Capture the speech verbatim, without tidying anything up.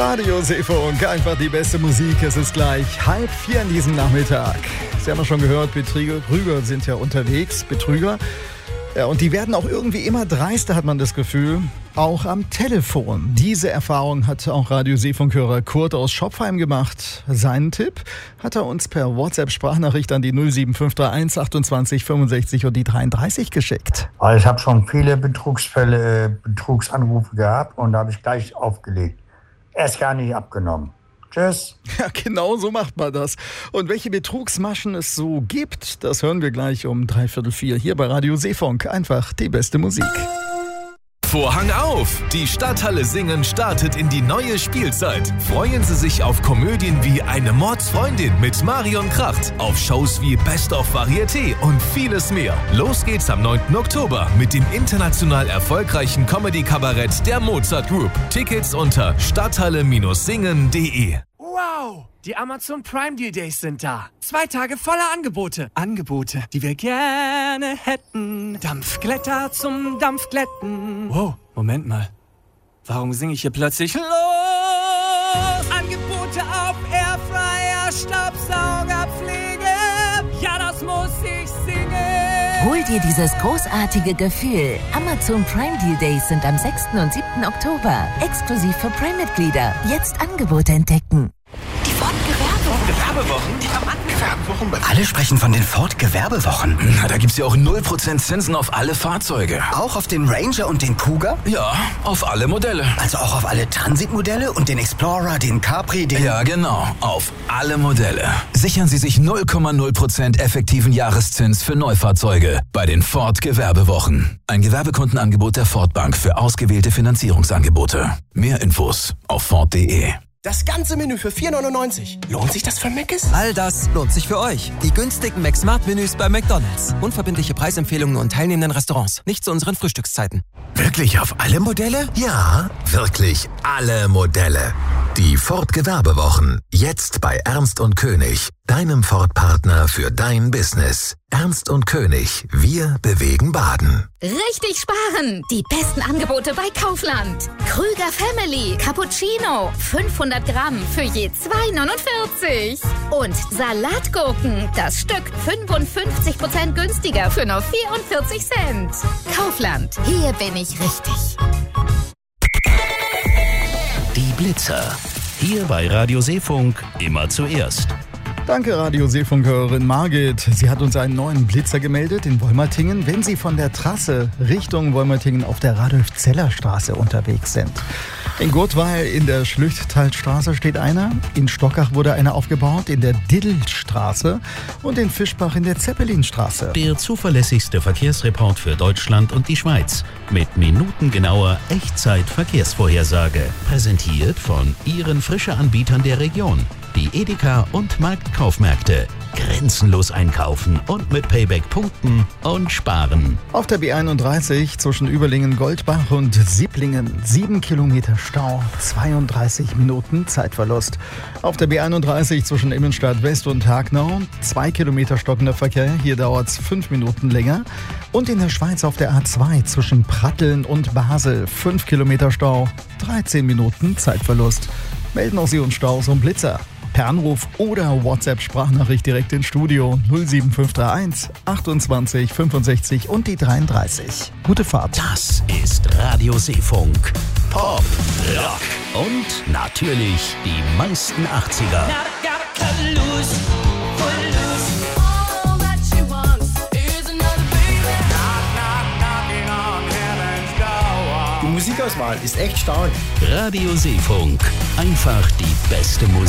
Radio Seefunk, einfach die beste Musik. Es ist gleich halb vier an diesem Nachmittag. Sie haben ja schon gehört, Betrüger, Betrüger sind ja unterwegs, Betrüger. Ja, und die werden auch irgendwie immer dreister, hat man das Gefühl, auch am Telefon. Diese Erfahrung hat auch Radio Seefunkhörer Kurt aus Schopfheim gemacht. Seinen Tipp hat er uns per WhatsApp-Sprachnachricht an die null sieben fünf drei eins achtundzwanzig fünfundsechzig und die dreiunddreißig geschickt. Also ich habe schon viele Betrugsfälle, äh, Betrugsanrufe gehabt und da habe ich gleich aufgelegt. Erst gar nicht abgenommen. Tschüss. Ja, genau so macht man das. Und welche Betrugsmaschen es so gibt, das hören wir gleich um dreiviertel vier hier bei Radio Seefunk. Einfach die beste Musik. Vorhang auf! Die Stadthalle Singen startet in die neue Spielzeit. Freuen Sie sich auf Komödien wie Eine Mordsfreundin mit Marion Kracht, auf Shows wie Best of Varieté und vieles mehr. Los geht's am neunten Oktober mit dem international erfolgreichen Comedy-Kabarett der Mozart Group. Tickets unter stadthalle Singen punkt de. Wow! Die Amazon Prime Deal Days sind da. Zwei Tage voller Angebote. Angebote, die wir gerne hätten. Dampfglätter zum Dampfglätten. Wow, Moment mal. Warum singe ich hier plötzlich los? Angebote auf Airfryer, Staubsaugerpflege. Ja, das muss ich singen. Hol dir dieses großartige Gefühl. Amazon Prime Deal Days sind am sechsten und siebten Oktober. Exklusiv für Prime-Mitglieder. Jetzt Angebote entdecken. Die Ford-Gewerbewochen. Gewerbewochen? Diamantengewerbewochen. Alle sprechen von den Ford-Gewerbewochen. Na, da gibt's ja auch null Prozent Zinsen auf alle Fahrzeuge. Auch auf den Ranger und den Cougar? Ja, auf alle Modelle. Also auch auf alle Transitmodelle und den Explorer, den Capri, den... Ja, genau. Auf alle Modelle. Sichern Sie sich null Komma null Prozent effektiven Jahreszins für Neufahrzeuge bei den Ford-Gewerbewochen. Ein Gewerbekundenangebot der Ford Bank für ausgewählte Finanzierungsangebote. Mehr Infos auf ford punkt de. Das ganze Menü für vier neunundneunzig. Lohnt sich das für Mc's? All das lohnt sich für euch. Die günstigen McSmart-Menüs bei McDonald's. Unverbindliche Preisempfehlungen und teilnehmenden Restaurants. Nicht zu unseren Frühstückszeiten. Wirklich auf alle Modelle? Ja, wirklich alle Modelle. Die Ford Gewerbewochen. Jetzt bei Ernst und König. Deinem Ford-Partner für dein Business. Ernst und König. Wir bewegen Baden. Richtig sparen! Die besten Angebote bei Kaufland. Krüger Family Cappuccino. fünfhundert Gramm für je zwei neunundvierzig. Und Salatgurken. Das Stück fünfundfünfzig Prozent günstiger für nur vierundvierzig Cent. Kaufland. Hier bin ich richtig. Die Blitzer. Hier bei Radio Seefunk immer zuerst. Danke, Radio Seefunkhörerin Margit. Sie hat uns einen neuen Blitzer gemeldet in Wolmertingen, wenn Sie von der Trasse Richtung Wolmertingen auf der Radolf-Zeller-Straße unterwegs sind. In Gurtweil in der Schlüchttalstraße steht einer, in Stockach wurde einer aufgebaut, in der Diddelstraße und in Fischbach in der Zeppelinstraße. Der zuverlässigste Verkehrsreport für Deutschland und die Schweiz mit minutengenauer Echtzeit-Verkehrsvorhersage. Präsentiert von Ihren Frische-Anbietern der Region. Die Edeka und Marktkaufmärkte. Grenzenlos einkaufen und mit Payback punkten und sparen. Auf der B einunddreißig zwischen Überlingen-Goldbach und Sieblingen sieben Kilometer Stau, zweiunddreißig Minuten Zeitverlust. Auf der B einunddreißig zwischen Immenstadt West und Hagnau zwei Kilometer stockender Verkehr, hier dauert es fünf Minuten länger. Und in der Schweiz auf der A zwei zwischen Pratteln und Basel fünf Kilometer Stau, dreizehn Minuten Zeitverlust. Melden auch Sie uns Staus und Blitzer. Per Anruf oder WhatsApp-Sprachnachricht direkt ins Studio null sieben fünf drei eins achtundzwanzig fünfundsechzig und die dreiunddreißig. Gute Fahrt. Das ist Radio Seefunk. Pop, Rock und natürlich die meisten achtziger. Die Musikauswahl ist echt stark. Radio Seefunk. Einfach die beste Musik.